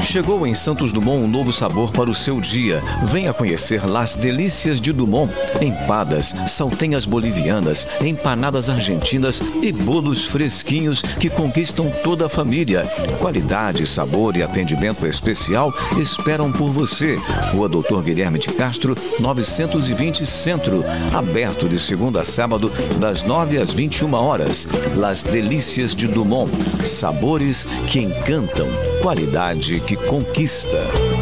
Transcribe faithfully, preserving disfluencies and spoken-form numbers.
Chegou em Santos Dumont um novo sabor para o seu dia. Venha conhecer Las Delícias de Dumont. Empadas, saltenhas bolivianas, empanadas argentinas e bolos fresquinhos que conquistam toda a família. Qualidade, sabor e atendimento especial esperam por você. Rua Doutor Guilherme de Castro, novecentos e vinte Centro. Aberto de segunda a sábado, das nove às vinte e uma horas. Las Delícias de Dumont. Sabores que encantam. Qualidade que conquista.